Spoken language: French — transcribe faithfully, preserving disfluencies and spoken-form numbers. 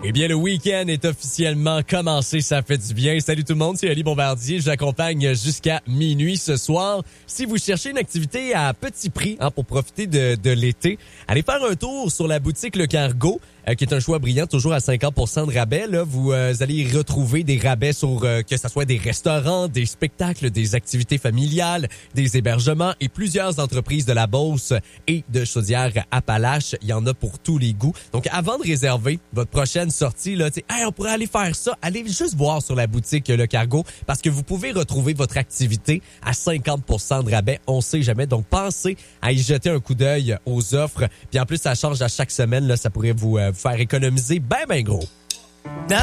Eh bien, le week-end est officiellement commencé, ça fait du bien. Salut tout le monde, c'est Ali Bombardier. Je vous accompagne jusqu'à minuit ce soir. Si vous cherchez une activité à petit prix hein, pour profiter de, de l'été, allez faire un tour sur la boutique Le Cargo, euh, qui est un choix brillant, toujours à cinquante pour cent de rabais. Là, vous euh, allez y retrouver des rabais sur euh, que ce soit des restaurants, des spectacles, des activités familiales, des hébergements et plusieurs entreprises de la Beauce et de Chaudière-Appalaches. Il y en a pour tous les goûts. Donc, avant de réserver votre prochaine sortie, là, tu sais, hey, on pourrait aller faire ça. Allez juste voir sur la boutique Le Cargo parce que vous pouvez retrouver votre activité à cinquante pour cent de rabais. On sait jamais. Donc, pensez à y jeter un coup d'œil aux offres. Puis en plus, ça change à chaque semaine. Là, ça pourrait vous euh, faire économiser ben, ben gros.